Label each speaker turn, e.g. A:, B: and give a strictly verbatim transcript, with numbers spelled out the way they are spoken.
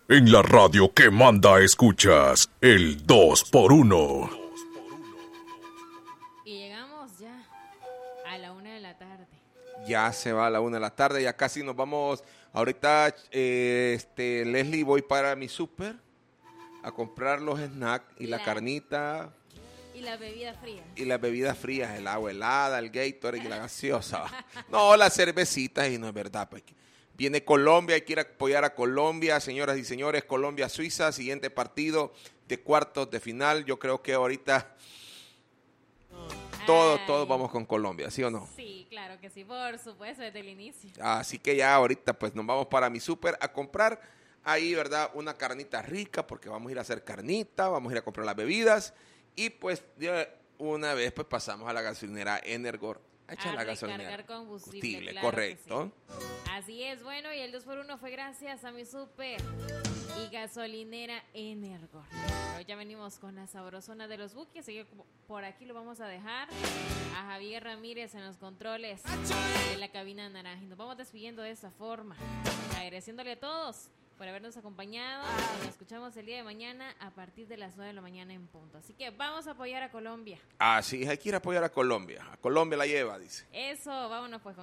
A: En la radio que manda escuchas, el dos por uno.
B: Y llegamos ya a la una de la tarde.
C: Ya se va a la una de la tarde, ya casi nos vamos. Ahorita, eh, este, Leslie, voy para mi súper a comprar los snacks y la, la carnita.
B: Y las bebidas frías.
C: Y las bebidas frías, el agua helada, el Gatorade y la gaseosa. No, las cervecitas, y no es verdad, pues. Viene Colombia, hay que ir a apoyar a Colombia, señoras y señores. Colombia-Suiza, siguiente partido de cuartos de final. Yo creo que ahorita todos, todos vamos con Colombia, ¿sí o no?
B: Sí, claro que sí, por supuesto, desde el inicio.
C: Así que ya ahorita pues nos vamos para mi súper a comprar ahí, ¿verdad? Una carnita rica, porque vamos a ir a hacer carnita, vamos a ir a comprar las bebidas. Y pues de una vez pues pasamos a la gasolinera Energor. A echar la gasolina.
B: Combustible, claro,
C: correcto.
B: Sí. Así es, bueno, y el dos por uno fue gracias a mi súper y gasolinera Energor. Hoy ya venimos con la sabrosona de los buques, así que por aquí lo vamos a dejar a Javier Ramírez en los controles de la cabina naranja. Y nos vamos despidiendo de esta forma, agradeciéndole a todos por habernos acompañado. Nos escuchamos el día de mañana a partir de las nueve de la mañana en punto. Así que vamos a apoyar a Colombia.
C: Así es, hay que ir a apoyar a Colombia. A Colombia la lleva, dice.
B: Eso, vámonos pues con